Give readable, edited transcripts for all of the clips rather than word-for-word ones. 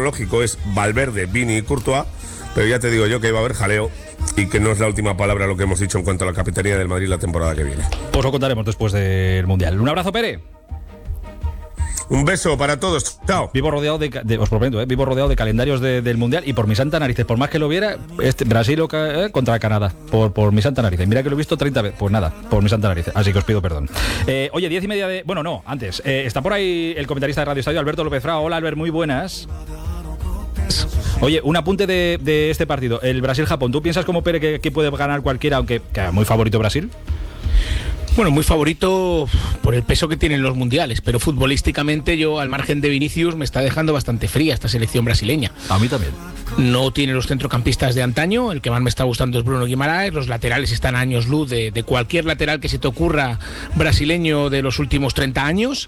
lógico es Valverde, Vini y Courtois, pero ya te digo yo que va a haber jaleo y que no es la última palabra lo que hemos dicho en cuanto a la capitanía del Madrid la temporada que viene. Pues lo contaremos después del Mundial. Un abrazo, Pere. Un beso para todos, chao. Vivo rodeado os prometo, vivo rodeado de calendarios del Mundial y por mi santa narices, por más que lo viera, Brasil contra Canadá, por mi santa narices. Mira que lo he visto 30 veces, pues nada, por mi santa narices, así que os pido perdón. Oye, 10:30 de... Bueno, no, antes, está por ahí el comentarista de Radio Estadio, Alberto López Frao. Hola, Albert, muy buenas. Oye, un apunte de este partido, el Brasil-Japón. ¿Tú piensas como Pere que puede ganar cualquiera, aunque muy favorito Brasil? Bueno, muy favorito por el peso que tienen los mundiales, pero futbolísticamente yo, al margen de Vinicius, me está dejando bastante fría esta selección brasileña. A mí también. No tiene los centrocampistas de antaño, el que más me está gustando es Bruno Guimaraes, los laterales están a años luz de cualquier lateral que se te ocurra brasileño de los últimos 30 años.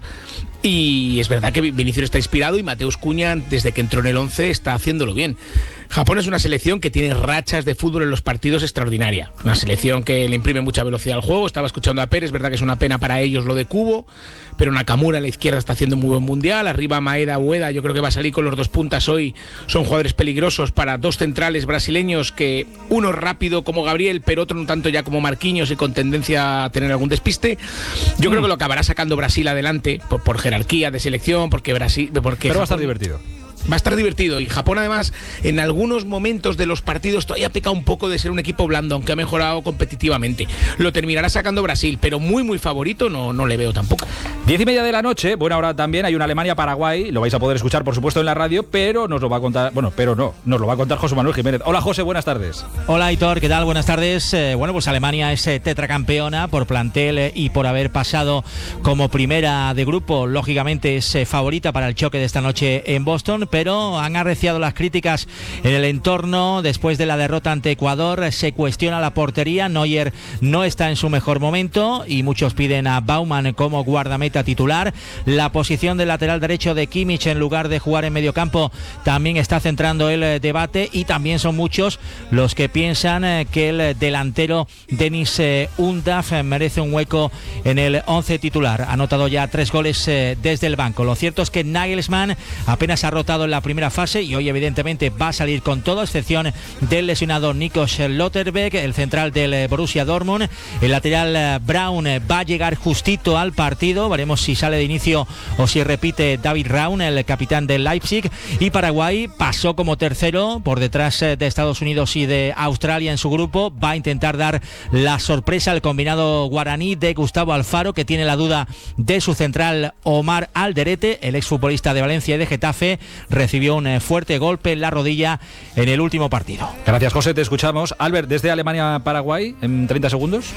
Y es verdad que Vinicius está inspirado y Mateus Cunha, desde que entró en el 11, está haciéndolo bien. Japón es una selección que tiene rachas de fútbol en los partidos extraordinaria. Una selección que le imprime mucha velocidad al juego. Estaba escuchando a Pérez, es verdad que es una pena para ellos lo de Kubo, pero Nakamura a la izquierda está haciendo un muy buen mundial. Arriba Maeda, Ueda, yo creo que va a salir con los dos puntas hoy. Son jugadores peligrosos para dos centrales brasileños, que uno es rápido como Gabriel, pero otro no tanto ya como Marquinhos y con tendencia a tener algún despiste. Yo creo que lo acabará sacando Brasil adelante por jerarquía de selección, pero va a estar divertido. Va a estar divertido. Y Japón, además, en algunos momentos de los partidos todavía peca un poco de ser un equipo blando, aunque ha mejorado competitivamente. Lo terminará sacando Brasil, pero muy favorito no le veo tampoco. 10:30 de la noche, buena hora también, hay una Alemania-Paraguay, lo vais a poder escuchar, por supuesto, en la radio, pero nos lo va a contar, nos lo va a contar José Manuel Jiménez. Hola, José, buenas tardes. Hola, Aitor, ¿qué tal? Buenas tardes. Pues Alemania es tetracampeona por plantel y por haber pasado como primera de grupo. Lógicamente es favorita para el choque de esta noche en Boston, pero han arreciado las críticas en el entorno después de la derrota ante Ecuador. Se cuestiona la portería, Neuer no está en su mejor momento y muchos piden a Baumann como guardameta titular. La posición del lateral derecho de Kimmich en lugar de jugar en mediocampo también está centrando el debate, y también son muchos los que piensan que el delantero Denis Undav merece un hueco en el 11 titular. Ha anotado ya 3 goles desde el banco. Lo cierto es que Nagelsmann apenas ha rotado en la primera fase y hoy evidentemente va a salir con todo, excepción del lesionado Nico Schlotterbeck, el central del Borussia Dortmund. El lateral Braun va a llegar justito al partido, veremos si sale de inicio o si repite David Raum, el capitán del Leipzig. Y Paraguay pasó como tercero por detrás de Estados Unidos y de Australia en su grupo. Va a intentar dar la sorpresa al combinado guaraní de Gustavo Alfaro, que tiene la duda de su central Omar Alderete, el exfutbolista de Valencia y de Getafe. Recibió un fuerte golpe en la rodilla en el último partido. Gracias, José, te escuchamos. Albert, desde Alemania-Paraguay, en 30 segundos.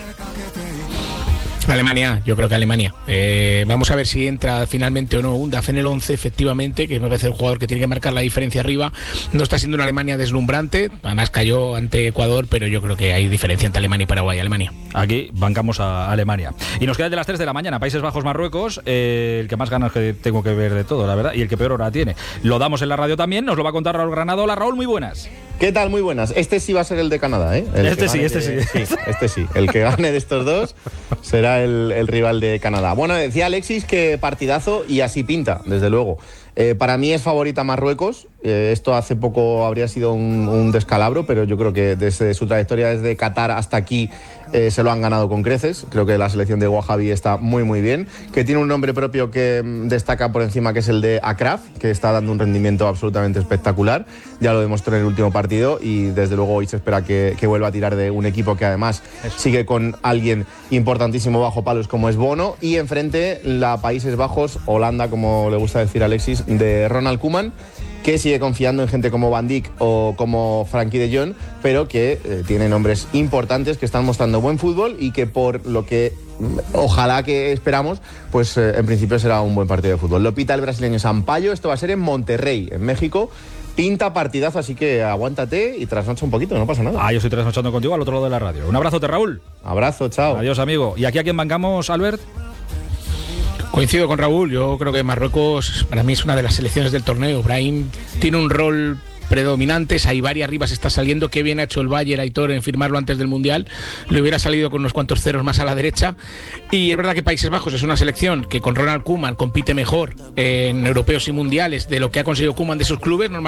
Alemania, yo creo que Alemania. Vamos a ver si entra finalmente o no Undav en el 11, efectivamente, que me parece el jugador que tiene que marcar la diferencia arriba. No está siendo una Alemania deslumbrante, además cayó ante Ecuador, pero yo creo que hay diferencia entre Alemania y Paraguay. Alemania. Aquí bancamos a Alemania. Y nos queda el de las 3 de la mañana, Países Bajos-Marruecos, el que más ganas que tengo que ver de todo, la verdad, y el que peor hora tiene. Lo damos en la radio también, nos lo va a contar Raúl Granado. Hola, Raúl, muy buenas. ¿Qué tal? Muy buenas. Este sí va a ser el de Canadá, ¿eh? Este sí. Este sí. El que gane de estos dos será el rival de Canadá. Bueno, decía Alexis que partidazo, y así pinta, desde luego. Para mí es favorita Marruecos. Esto hace poco habría sido un descalabro, pero yo creo que desde su trayectoria desde Qatar hasta aquí se lo han ganado con creces. Creo que la selección de Wahabi está muy bien, que tiene un nombre propio que destaca por encima, que es el de Akraf, que está dando un rendimiento absolutamente espectacular. Ya lo demostró en el último partido y desde luego hoy se espera que vuelva a tirar de un equipo que además sigue con alguien importantísimo bajo palos como es Bono, y enfrente la Países Bajos, Holanda, como le gusta decir a Alexis, de Ronald Koeman, que sigue confiando en gente como Van Dijk o como Frankie de Jong, pero que tiene nombres importantes, que están mostrando buen fútbol y que, por lo que ojalá que esperamos, pues en principio será un buen partido de fútbol. Lo pita el brasileño Sampaio. Esto va a ser en Monterrey, en México. Pinta partidazo, así que aguántate y trasnocha un poquito, no pasa nada. Yo estoy trasnochando contigo al otro lado de la radio. Un abrazote, Raúl. Abrazo, chao. Adiós, amigo. ¿Y aquí a quién bancamos, Albert? Coincido con Raúl, yo creo que Marruecos para mí es una de las selecciones del torneo. Brahim tiene un rol predominante, Saibari arriba se está saliendo, qué bien ha hecho el Bayern, Aitor, en firmarlo antes del Mundial, le hubiera salido con unos cuantos ceros más a la derecha. Y es verdad que Países Bajos es una selección que con Ronald Koeman compite mejor en europeos y mundiales de lo que ha conseguido Koeman de sus clubes.